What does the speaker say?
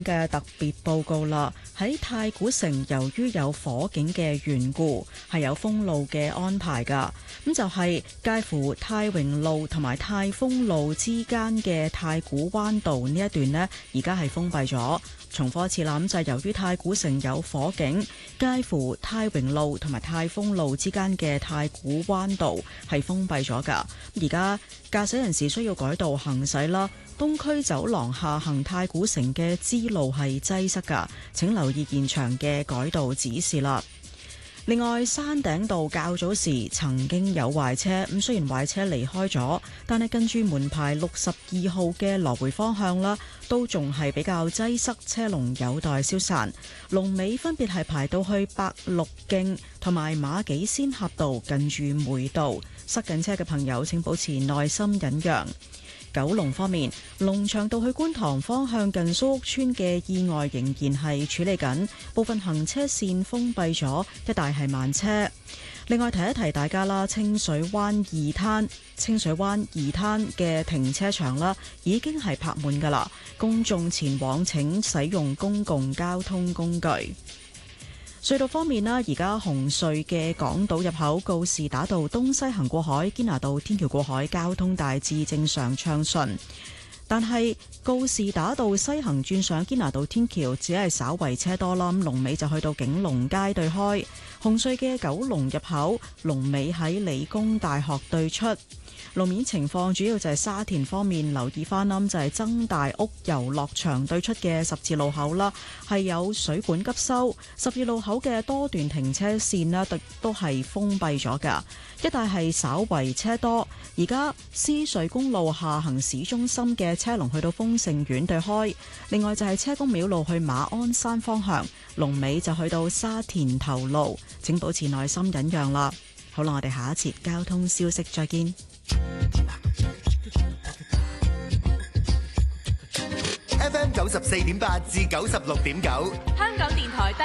嘅特別報告啦，喺太古城由於有火警嘅緣故，係有封路嘅安排噶。咁就係介乎太榮路同埋太豐路之間嘅太古灣道呢一段呢，而家係封閉咗。重複一次啦，咁就係由於太古城有火警，介乎太榮路同埋太豐路之間嘅太古灣道係封閉咗噶。而家駕駛人士需要改道行駛啦。東區走廊下行太古城嘅支路係擠塞噶，請留意現場嘅改道指示啦。另外，山頂道較早時曾經有壞車，咁雖然壞車離開咗，但係跟住門牌62號嘅來回方向啦，都仲係比較擠塞，車龍有待消散。龍尾分別係排到去白鹿徑同埋馬己仙峽道近住梅道，塞緊車嘅朋友請保持耐心忍讓。九龍方面，龍翔道去觀塘方向近蘇屋村嘅意外仍然係處理緊，部分行車線封閉咗，一帶係慢車。另外提一提大家啦，清水灣二灘嘅停車場啦，已經係泊滿噶啦，公眾前往請使用公共交通工具。隧道方面啦，而家紅隧嘅港島入口告士打道東西行過海，堅拿道天橋過海交通大致正常暢順，但係告士打道西行轉上堅拿道天橋只係稍為車多啦，龍尾就去到景隆街對開。紅隧嘅九龍入口龍尾喺理工大學對出。路面情況主要就係沙田方面留意翻啦，就係曾大屋遊樂場對出嘅十字路口啦，係有水管急修，十字路口嘅多段停車線呢都係封閉咗噶，一帶係稍為車多。而家獅隧公路下行市中心嘅車龍去到豐盛苑對開，另外就係車公廟路去馬鞍山方向，龍尾就去到沙田頭路，請保持耐心忍讓啦。好啦，我哋下一節交通消息再見。 FM 94.8至96.9， 香港電台。